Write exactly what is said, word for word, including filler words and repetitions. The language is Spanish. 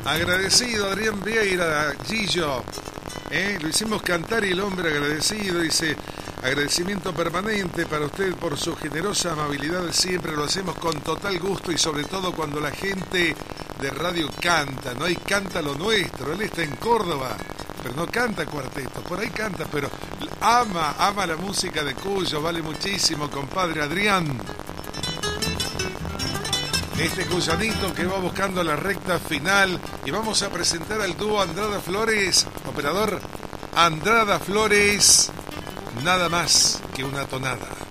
Agradecido, Adrián Vieira, Gillo. ¿Eh? Lo hicimos cantar y el hombre agradecido, dice, agradecimiento permanente para usted por su generosa amabilidad, siempre lo hacemos con total gusto y sobre todo cuando la gente de radio canta, ¿no? Y canta lo nuestro, él está en Córdoba, pero no canta cuarteto, por ahí canta, pero ama, ama la música de Cuyo, vale muchísimo, compadre Adrián. Este cuyanito que va buscando la recta final y vamos a presentar al dúo Andrada Flores, operador Andrada Flores, nada más que una tonada.